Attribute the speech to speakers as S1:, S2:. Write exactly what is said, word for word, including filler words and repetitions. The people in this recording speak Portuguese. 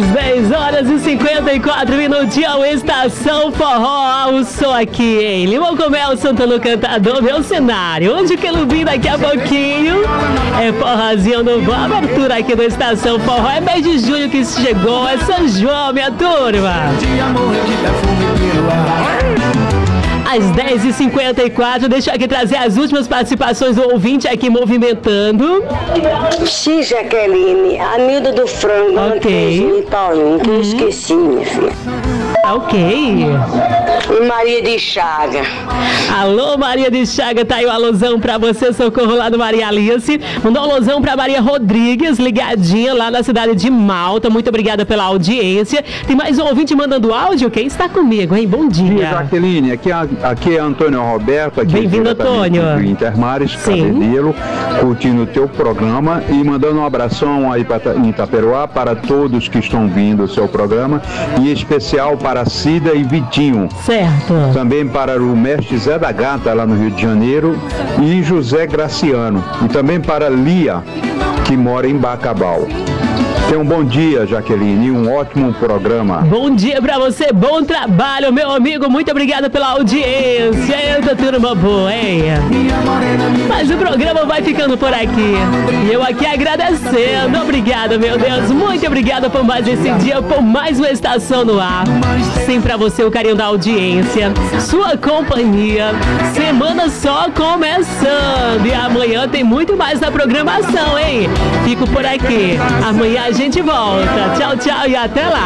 S1: dez horas e cinquenta e quatro minutinhos, Estação Forró, o som aqui em Limão com Mel, Santana Cantador, meu cenário. Onde que eu vim daqui a pouquinho? É forrozinho no voo, abertura aqui do Estação Forró. É mês de julho que chegou, é São João, minha turma. Às dez e cinquenta e quatro, deixa eu aqui trazer as últimas participações do ouvinte aqui movimentando.
S2: X, Jaqueline, Anildo do Frango,
S1: Ok.
S2: e Paulinho, que eu esqueci, minha filha.
S1: Ok.
S2: E Maria de Chaga.
S1: Alô, Maria de Chaga, tá aí o alusão pra você, socorro lá do Maria Alice. Mandou um alusão pra Maria Rodrigues, ligadinha lá na cidade de Malta. Muito obrigada pela audiência. Tem mais um ouvinte mandando áudio? Quem está comigo, hein? Bom dia.
S3: Dia, Jaqueline, aqui, é- aqui é Antônio Roberto, aqui
S1: Bem-vindo,
S3: diretamente
S1: Antônio.
S3: do Intermares,
S1: Sim.
S3: Cabedelo, curtindo o teu programa e mandando um abração aí pra, em Itaperuá para todos que estão vindo o seu programa, em especial para Cida e Vitinho.
S1: Certo.
S3: Também para o mestre Zé da Gata, lá no Rio de Janeiro, e José Graciano. E também para Lia, que mora em Bacabal. Tenha um bom dia, Jaqueline, e um ótimo programa.
S1: Bom dia pra você, bom trabalho, meu amigo. Muito obrigado pela audiência. Eita, turma boa, hein? Mas o programa vai ficando por aqui. E eu aqui agradecendo. Obrigado, meu Deus. Muito obrigado por mais esse dia, por mais uma estação no ar. Sim, pra você o carinho da audiência, sua companhia. Semana só começando. E amanhã tem muito mais na programação, hein? Fico por aqui. Amanhã a gente volta. Tchau, tchau e até lá.